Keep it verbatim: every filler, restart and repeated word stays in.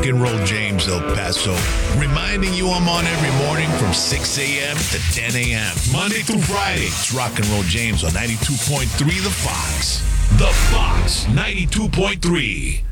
Rock and Roll James El Paso, reminding you I'm on every morning from six a.m. to ten a.m. Monday through Friday, it's Rock and Roll James on ninety-two point three The Fox. The Fox, ninety-two point three.